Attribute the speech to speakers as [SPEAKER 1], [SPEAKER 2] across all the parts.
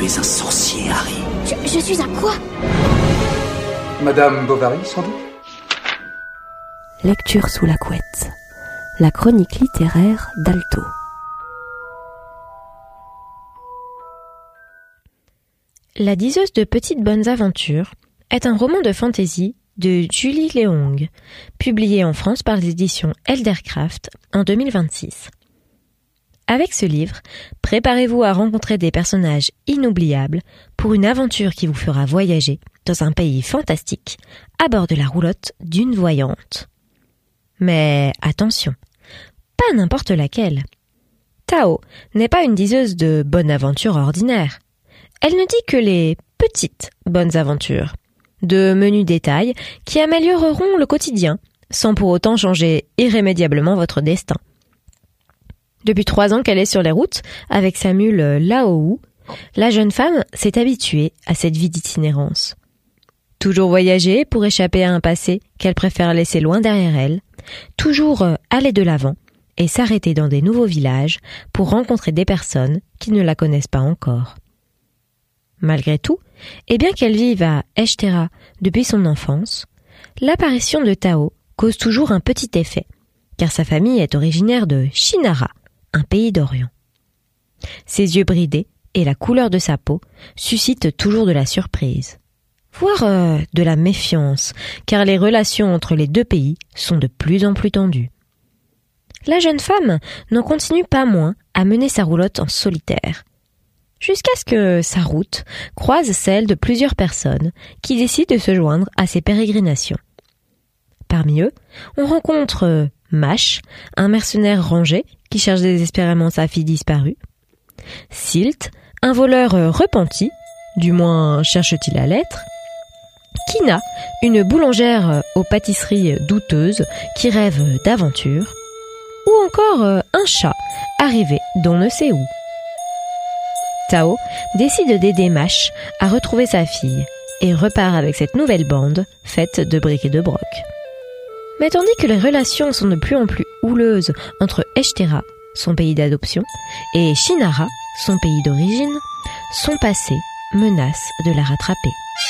[SPEAKER 1] Tu es un sorcier, Harry.
[SPEAKER 2] Je suis un quoi?
[SPEAKER 3] Madame Bovary, sans doute?
[SPEAKER 4] Lecture sous la couette. La chronique littéraire d'Alto.
[SPEAKER 5] La diseuse de petites bonnes aventures est un roman de fantasy de Julie Leong, publié en France par les éditions Eldercraft en 2026. Avec ce livre, préparez-vous à rencontrer des personnages inoubliables pour une aventure qui vous fera voyager dans un pays fantastique à bord de la roulotte d'une voyante. Mais attention, pas n'importe laquelle. Tao n'est pas une diseuse de bonne aventure ordinaire. Elle ne dit que les petites bonnes aventures, de menus détails qui amélioreront le quotidien, sans pour autant changer irrémédiablement votre destin. Depuis 3 ans qu'elle est sur les routes, avec sa mule Lao, la jeune femme s'est habituée à cette vie d'itinérance. Toujours voyager pour échapper à un passé qu'elle préfère laisser loin derrière elle, toujours aller de l'avant et s'arrêter dans des nouveaux villages pour rencontrer des personnes qui ne la connaissent pas encore. Malgré tout, et bien qu'elle vive à Eshtera depuis son enfance, l'apparition de Tao cause toujours un petit effet, car sa famille est originaire de Shannara, un pays d'Orient. Ses yeux bridés et la couleur de sa peau suscitent toujours de la surprise, voire de la méfiance, car les relations entre les deux pays sont de plus en plus tendues. La jeune femme n'en continue pas moins à mener sa roulotte en solitaire, jusqu'à ce que sa route croise celle de plusieurs personnes qui décident de se joindre à ses pérégrinations. Parmi eux, on rencontre Mash, un mercenaire rangé qui cherche désespérément sa fille disparue, Silt, un voleur repenti, du moins cherche-t-il à l'être, Kina, une boulangère aux pâtisseries douteuses qui rêve d'aventure, ou encore un chat arrivé d'on ne sait où. Tao décide d'aider Mash à retrouver sa fille et repart avec cette nouvelle bande faite de briques et de broc. Mais tandis que les relations sont de plus en plus houleuses entre Eshtera, son pays d'adoption, et Shannara, son pays d'origine, son passé menace de la rattraper.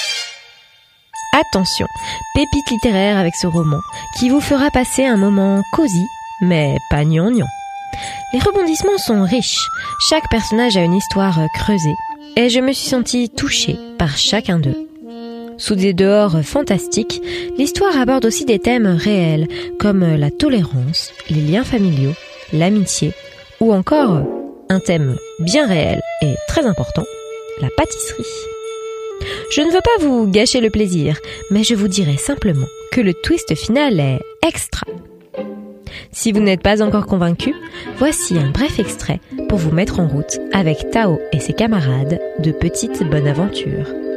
[SPEAKER 5] Attention, pépite littéraire avec ce roman qui vous fera passer un moment cosy, mais pas gnangnan. Les rebondissements sont riches, chaque personnage a une histoire creusée, et je me suis sentie touchée par chacun d'eux. Sous des dehors fantastiques, l'histoire aborde aussi des thèmes réels, comme la tolérance, les liens familiaux, l'amitié, ou encore un thème bien réel et très important, la pâtisserie. Je ne veux pas vous gâcher le plaisir, mais je vous dirai simplement que le twist final est extra. Si vous n'êtes pas encore convaincu, voici un bref extrait pour vous mettre en route avec Tao et ses camarades de Petites Bonnes Aventures.